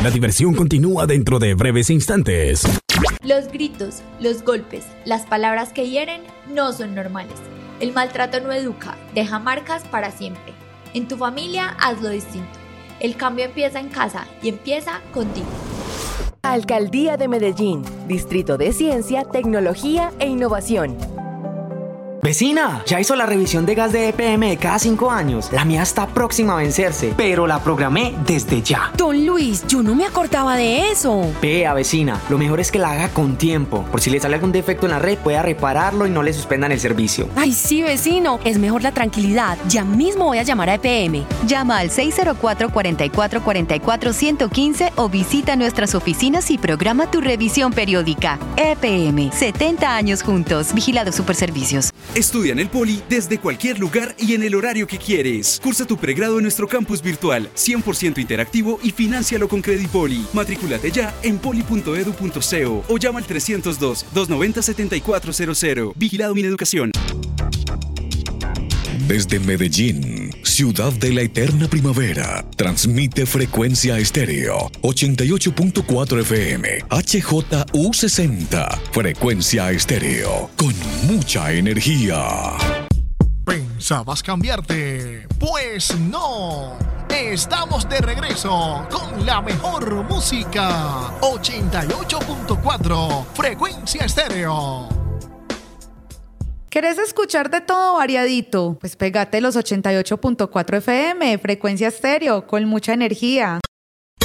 La diversión continúa dentro de breves instantes. Los gritos, los golpes, las palabras que hieren no son normales. El maltrato no educa, deja marcas para siempre. En tu familia, hazlo distinto. El cambio empieza en casa y empieza contigo. Alcaldía de Medellín, Distrito de Ciencia, Tecnología e Innovación. Vecina, ya hizo la revisión de gas de EPM de cada 5 años. La mía está próxima a vencerse, pero la programé desde ya. Don Luis, yo no me acordaba de eso. Vea, vecina, lo mejor es que la haga con tiempo. Por si le sale algún defecto en la red, pueda repararlo y no le suspendan el servicio. Ay, sí, vecino, es mejor la tranquilidad. Ya mismo voy a llamar a EPM. Llama al 604-4444-115 o visita nuestras oficinas y programa tu revisión periódica. EPM, 70 años juntos. Vigilado Superservicios. Estudia en el Poli desde cualquier lugar y en el horario que quieres. Cursa tu pregrado en nuestro campus virtual, 100% interactivo y financialo con Credipoli. Matrículate ya en poli.edu.co o llama al 302-290-7400. Vigilado Mineducación. Desde Medellín, ciudad de la eterna primavera, transmite Frecuencia Estéreo, 88.4 FM, HJU60, Frecuencia Estéreo, con mucha energía. ¿Pensabas cambiarte? Pues no. Estamos de regreso con la mejor música, 88.4, Frecuencia Estéreo. ¿Querés escuchar de todo variadito? Pues pégate los 88.4 FM, Frecuencia Estéreo, con mucha energía.